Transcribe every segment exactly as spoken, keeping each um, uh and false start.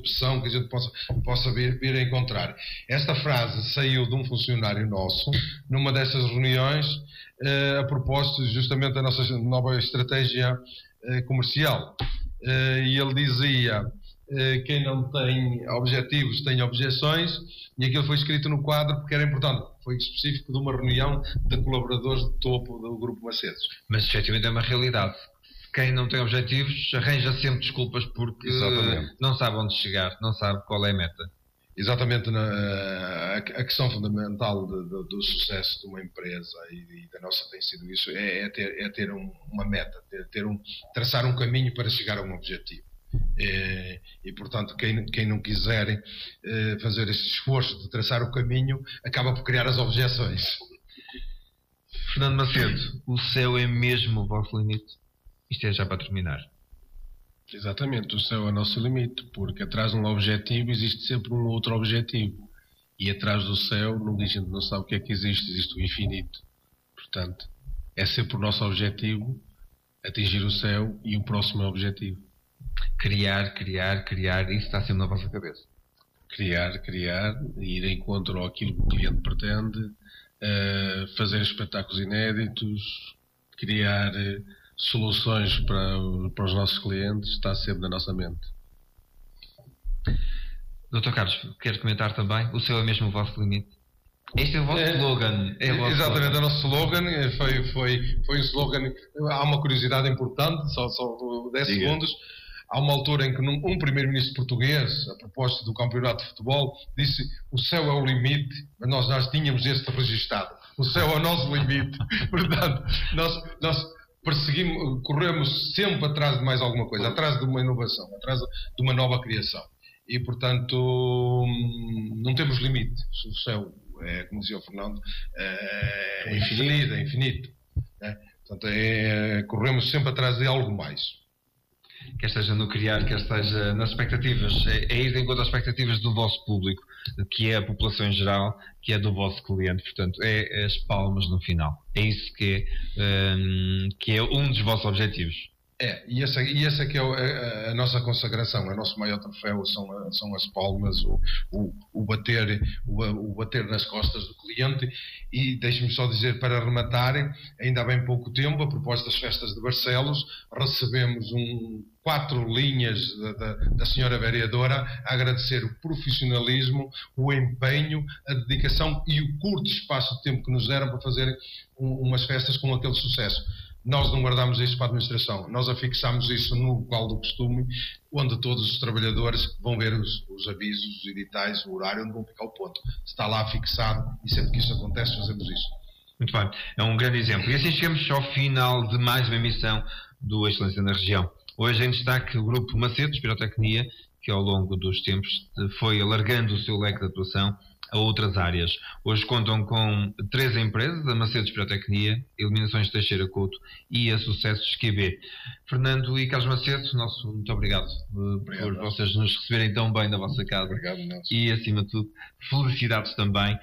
opção que a gente possa, possa vir, vir a encontrar. Esta frase saiu de um funcionário nosso, numa dessas reuniões, uh, a propósito justamente da nossa nova estratégia uh, comercial. Uh, e ele dizia, uh, quem não tem objetivos tem objeções, e aquilo foi escrito no quadro porque era importante, foi específico de uma reunião de colaboradores de topo do Grupo Macedo. Mas efetivamente é uma realidade. Quem não tem objetivos arranja sempre desculpas porque Exatamente. não sabe onde chegar, não sabe qual é a meta. Exatamente, na, a, a questão fundamental de, de, do sucesso de uma empresa e, e da nossa tem sido isso, é, é ter, é ter um, uma meta, ter, ter um, traçar um caminho para chegar a um objetivo. É, e portanto quem, quem não quiser é, fazer esse esforço de traçar o caminho acaba por criar as objeções. Fernando Macedo, o céu é mesmo o vosso limite? Isto é já para terminar. Exatamente, o céu é o nosso limite, porque atrás de um objetivo existe sempre um outro objetivo, e atrás do céu a gente não sabe o que é que existe, existe o infinito. Portanto, é sempre o nosso objetivo atingir o céu e o próximo objetivo. Criar, criar, criar, isso está sempre na vossa cabeça. Criar, criar, ir em encontro àquilo que o cliente pretende, uh, fazer espetáculos inéditos, criar uh, soluções para, para os nossos clientes, está sempre na nossa mente. doutor Carlos, quero comentar também, o céu é mesmo o vosso limite? Este é o vosso é, slogan. É o vosso exatamente, slogan. É o nosso slogan. Foi, foi, foi um slogan. Há uma curiosidade importante, só, só dez Diga. segundos. Há uma altura em que num, um primeiro-ministro português, a propósito do campeonato de futebol, disse: o céu é o limite, mas nós, nós tínhamos este registado. O céu é o nosso limite. Portanto, nós, nós perseguimos, corremos sempre atrás de mais alguma coisa, atrás de uma inovação, atrás de uma nova criação. E, portanto, não temos limite. O céu é, como dizia o Fernando, é, é infinito, é infinito. É? Portanto, é, corremos sempre atrás de algo mais. Quer seja no criar, quer seja nas expectativas, é, é ir de encontro às expectativas do vosso público, que é a população em geral, que é do vosso cliente. Portanto, é as palmas no final. É isso que é, um, que é um dos vossos objetivos. É, e essa, e essa que é a, a nossa consagração, o nosso maior troféu são, são as palmas, o, o, o, bater, o, o bater nas costas do cliente. E deixe-me só dizer, para arrematarem, ainda há bem pouco tempo, a propósito das festas de Barcelos, recebemos um, quatro linhas da, da, da senhora vereadora a agradecer o profissionalismo, o empenho, a dedicação e o curto espaço de tempo que nos deram para fazer um, umas festas com aquele sucesso. Nós não guardamos isso para a administração, nós afixamos isso no local do costume, onde todos os trabalhadores vão ver os, os avisos, os editais, o horário onde vão ficar o ponto. Está lá fixado e sempre que isso acontece fazemos isso. Muito bem, é um grande exemplo. E assim chegamos ao final de mais uma emissão do Excelência na Região. Hoje em destaque o Grupo Macedo de Pirotecnia, que ao longo dos tempos foi alargando o seu leque de atuação a outras áreas. Hoje contam com três empresas, a Macedo Pirotecnia, Iluminações Teixeira Couto e a Sucessos Q B. Fernando e Carlos Macedo, nosso muito obrigado, obrigado por Nelson. Vocês nos receberem tão bem na vossa casa. Obrigado, Nelson. E acima de tudo, felicidades também.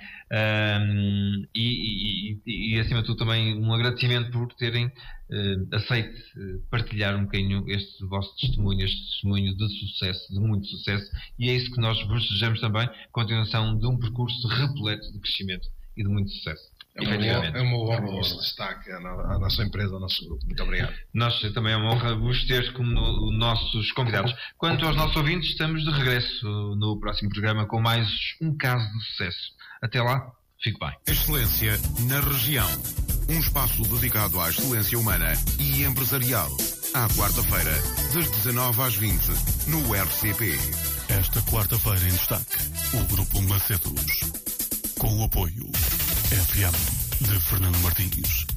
Um, e, e, e acima de tudo também um agradecimento por terem uh, aceito uh, partilhar um bocadinho este vosso testemunho, este testemunho de sucesso, de muito sucesso, e é isso que nós vos desejamos também, continuação de um percurso repleto de crescimento e de muito sucesso. É uma, honra, é uma honra o vosso destaque à nossa empresa, ao nosso grupo. Muito obrigado. Nós também é uma honra vos ter como no, nossos convidados. Quanto aos nossos ouvintes, estamos de regresso no próximo programa com mais um caso de sucesso. Até lá, fique bem. Excelência na Região. Um espaço dedicado à excelência humana e empresarial. À quarta-feira, das dezanove às vinte, no R C P. Esta quarta-feira em destaque, o Grupo Macedos. Com o apoio F M de Fernando Martins.